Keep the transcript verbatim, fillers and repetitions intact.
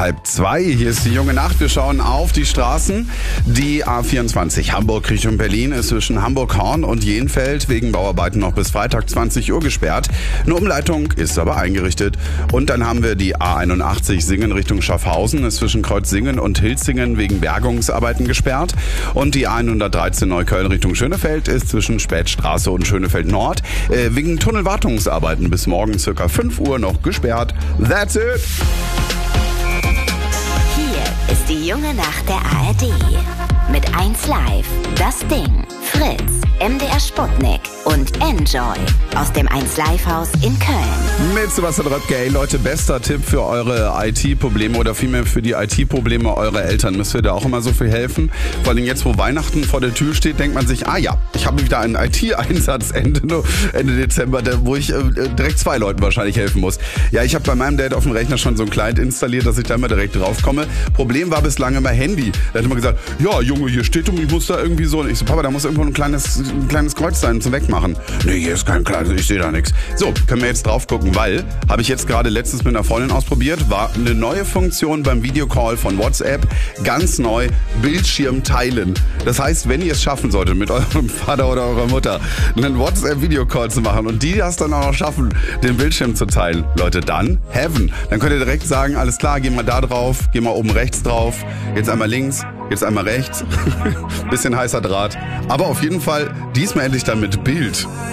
halb zwei. Hier ist die junge Nacht. Wir schauen auf die Straßen. Die A vierundzwanzig Hamburg Richtung Berlin ist zwischen Hamburg-Horn und Jenfeld wegen Bauarbeiten noch bis Freitag zwanzig Uhr gesperrt. Eine Umleitung ist aber eingerichtet. Und dann haben wir die A einundachtzig Singen Richtung Schaffhausen ist zwischen Kreuzsingen und Hilzingen wegen Bergungsarbeiten gesperrt. Und die A hundertdreizehn Neukölln Richtung Schönefeld ist zwischen Spätstraße und Schönefeld Nord äh, wegen Tunnelwartungsarbeiten bis morgen circa fünf Uhr noch gesperrt. That's it! Hier ist die junge Nacht der A R D. Mit eins Live, Das Ding, Fritz, M D R Sputnik und Enjoy aus dem eins Live Haus in Köln. Mit Sebastian Röttke. Ey Leute, bester Tipp für eure I T-Probleme oder vielmehr für die I T-Probleme eurer Eltern. Müsst ihr da auch immer so viel helfen? Vor allem jetzt, wo Weihnachten vor der Tür steht, denkt man sich, ah ja, ich habe wieder einen I T-Einsatz Ende, Ende Dezember, wo ich äh, direkt zwei Leuten wahrscheinlich helfen muss. Ja, ich habe bei meinem Dad auf dem Rechner schon so ein Client installiert, dass ich da immer direkt drauf komme. Problem war bislang immer Handy. Da hat immer gesagt, ja Junge, hier steht und ich muss da irgendwie so. Und ich so, Papa, da muss irgendwo ein kleines, ein kleines Kreuz sein zum Wegmachen. Nee, hier ist kein kleines, ich sehe da nichts. So, können wir jetzt drauf gucken, weil, habe ich jetzt gerade letztens mit einer Freundin ausprobiert, war eine neue Funktion beim Videocall von WhatsApp, ganz neu, Bildschirm teilen. Das heißt, wenn ihr es schaffen solltet, mit eurem Vater oder eurer Mutter einen WhatsApp-Videocall zu machen und die das dann auch noch schaffen, den Bildschirm zu teilen, Leute, dann Heaven. Dann könnt ihr direkt sagen, alles klar, geh mal da drauf, geh mal oben rechts drauf, jetzt einmal links, jetzt einmal rechts. Bisschen heißer Draht. Aber auf jeden Fall diesmal endlich dann mit Bild.